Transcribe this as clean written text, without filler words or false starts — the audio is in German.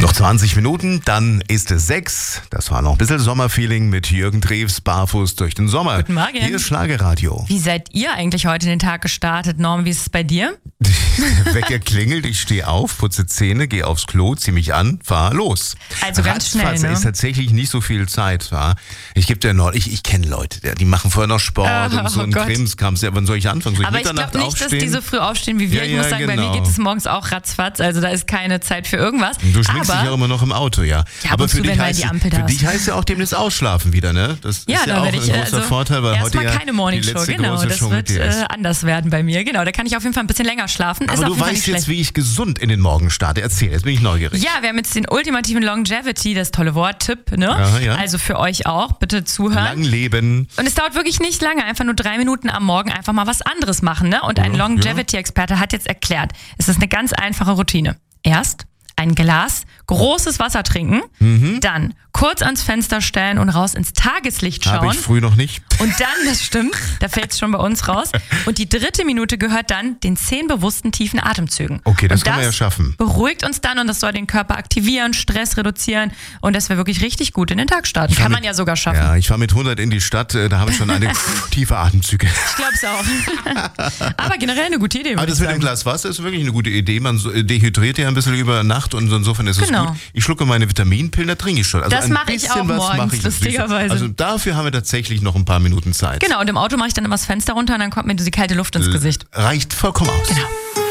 Noch 20 Minuten, dann ist es 6. Das war noch ein bisschen Sommerfeeling mit Jürgen Drews, barfuß durch den Sommer. Guten Morgen. Hier ist Schlagerradio. Wie seid ihr eigentlich heute in den Tag gestartet, Norm? Wie ist es bei dir? Der Wecker klingelt, ich stehe auf, putze Zähne, gehe aufs Klo, ziehe mich an, fahr los. Also ganz schnell, Ratzfatz, ne? ist tatsächlich nicht so viel Zeit. Ja. Ich kenne Leute, die machen vorher noch Sport und so ein Krimskrams. Ja, wann soll ich anfangen? Soll ich Aber ich Mitternacht glaube nicht, aufstehen? dass die so früh aufstehen wie wir. Ja, ich muss sagen, bei mir geht es morgens auch ratzfatz. Also da ist keine Zeit für irgendwas. Du schminkst dich ja immer noch im Auto, ja. Ja, aber für wenn mal die Ampel da für ist. dich heißt ja auch demnächst ausschlafen wieder, ne? Das ist ja auch ein großer Vorteil, weil heute erstmal keine Morningshow, genau. Das wird anders werden bei mir. Genau, da kann ich auf jeden Fall ein bisschen länger schlafen. Aber du weißt jetzt, wie ich gesund in den Morgen starte. Erzähl, jetzt bin ich neugierig. Ja, wir haben jetzt den ultimativen Longevity, das tolle Wort, Tipp, ne? Aha, ja. Also für euch auch, bitte zuhören. Lang leben. Und es dauert wirklich nicht lange, einfach nur 3 Minuten am Morgen einfach mal was anderes machen, ne? Und ein Longevity-Experte hat jetzt erklärt, es ist eine ganz einfache Routine. Erst ein Glas großes Wasser trinken, dann kurz ans Fenster stellen und raus ins Tageslicht schauen. Habe ich früh noch nicht. Und dann, das stimmt, da fällt es schon bei uns raus. Und die 3. Minute gehört dann den 10 bewussten tiefen Atemzügen. Okay, das können wir ja schaffen. Beruhigt uns dann und das soll den Körper aktivieren, Stress reduzieren und dass wir wirklich richtig gut in den Tag starten. Kann man ja sogar schaffen. Ja, ich fahre mit 100 in die Stadt, da habe ich schon eine tiefe Atemzüge. Ich glaube es auch. Aber generell eine gute Idee. Aber das mit dem Glas Wasser ist wirklich eine gute Idee. Man dehydriert ja ein bisschen über Nacht und insofern ist es gut. Ich schlucke meine Vitaminpillen, da trinke ich schon. Also das mache ich auch morgens, lustigerweise. Also dafür haben wir tatsächlich noch ein paar Minuten Zeit. Genau, und im Auto mache ich dann immer das Fenster runter und dann kommt mir diese kalte Luft ins Gesicht. Reicht vollkommen aus. Genau.